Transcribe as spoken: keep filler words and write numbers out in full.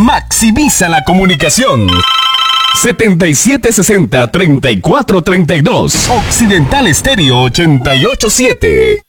Maximiza la comunicación. setenta y siete sesenta, treinta y cuatro treinta y dos. Occidental Estéreo ochenta y ocho siete.